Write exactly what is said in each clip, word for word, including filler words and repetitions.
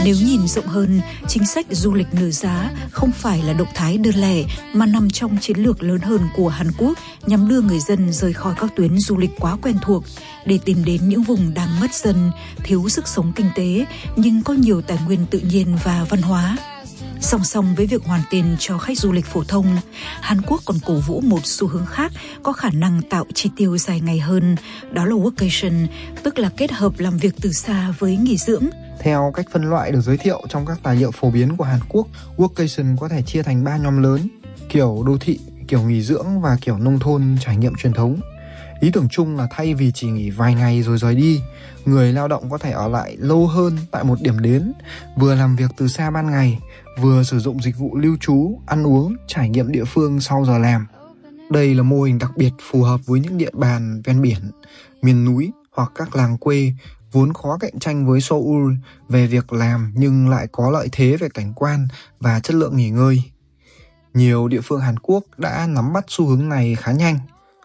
Nếu nhìn rộng hơn, chính sách du lịch nửa giá không phải là động thái đơn lẻ mà nằm trong chiến lược lớn hơn của Hàn Quốc nhằm đưa người dân rời khỏi các tuyến du lịch quá quen thuộc để tìm đến những vùng đang mất dần, thiếu sức sống kinh tế nhưng có nhiều tài nguyên tự nhiên và văn hóa. Song song với việc hoàn tiền cho khách du lịch phổ thông, Hàn Quốc còn cổ vũ một xu hướng khác có khả năng tạo chi tiêu dài ngày hơn, đó là workation, tức là kết hợp làm việc từ xa với nghỉ dưỡng. Theo cách phân loại được giới thiệu trong các tài liệu phổ biến của Hàn Quốc, workation có thể chia thành ba nhóm lớn: kiểu đô thị, kiểu nghỉ dưỡng và kiểu nông thôn trải nghiệm truyền thống. Ý tưởng chung là thay vì chỉ nghỉ vài ngày rồi rời đi, người lao động có thể ở lại lâu hơn tại một điểm đến, vừa làm việc từ xa ban ngày, vừa sử dụng dịch vụ lưu trú, ăn uống, trải nghiệm địa phương sau giờ làm. Đây là mô hình đặc biệt phù hợp với những địa bàn ven biển, miền núi hoặc các làng quê vốn khó cạnh tranh với Seoul về việc làm nhưng lại có lợi thế về cảnh quan và chất lượng nghỉ ngơi. Nhiều địa phương Hàn Quốc đã nắm bắt xu hướng này khá nhanh.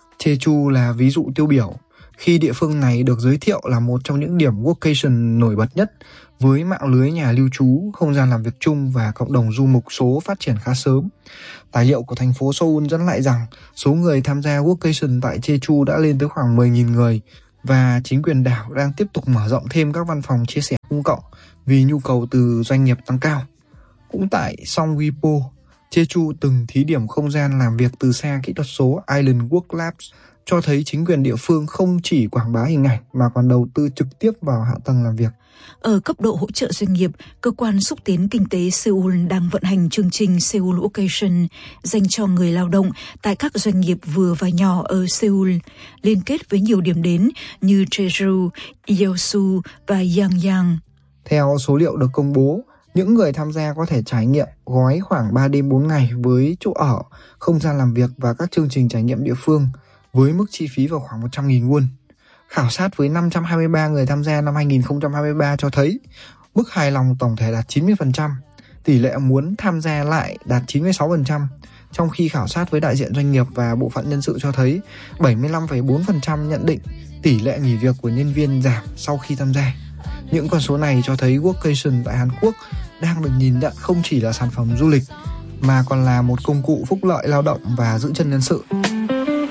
Jeju là ví dụ tiêu biểu, khi địa phương này được giới thiệu là một trong những điểm workation nổi bật nhất, với mạng lưới nhà lưu trú, không gian làm việc chung và cộng đồng du mục số phát triển khá sớm. Tài liệu của thành phố Seoul dẫn lại rằng số người tham gia workation tại Jeju đã lên tới khoảng mười nghìn người, và chính quyền đảo đang tiếp tục mở rộng thêm các văn phòng chia sẻ công cộng vì nhu cầu từ doanh nghiệp tăng cao. Cũng tại Songwipo, Jeju từng thí điểm không gian làm việc từ xa kỹ thuật số Island Work Labs, cho thấy chính quyền địa phương không chỉ quảng bá hình ảnh mà còn đầu tư trực tiếp vào hạ tầng làm việc. Ở cấp độ hỗ trợ doanh nghiệp, cơ quan xúc tiến kinh tế Seoul đang vận hành chương trình Seoul Workation dành cho người lao động tại các doanh nghiệp vừa và nhỏ ở Seoul, liên kết với nhiều điểm đến như Jeju, Yeosu và Yangyang. Theo số liệu được công bố, những người tham gia có thể trải nghiệm gói khoảng ba đêm bốn ngày với chỗ ở, không gian làm việc và các chương trình trải nghiệm địa phương, với mức chi phí vào khoảng một trăm nghìn won. Khảo sát với năm trăm hai mươi ba người tham gia năm hai không hai ba cho thấy mức hài lòng tổng thể đạt chín mươi phần trăm, tỷ lệ muốn tham gia lại đạt chín mươi sáu phần trăm, trong khi khảo sát với đại diện doanh nghiệp và bộ phận nhân sự cho thấy bảy mươi lăm phẩy bốn phần trăm nhận định tỷ lệ nghỉ việc của nhân viên giảm sau khi tham gia. Những con số này cho thấy workation tại Hàn Quốc đang được nhìn nhận không chỉ là sản phẩm du lịch, mà còn là một công cụ phúc lợi lao động và giữ chân nhân sự.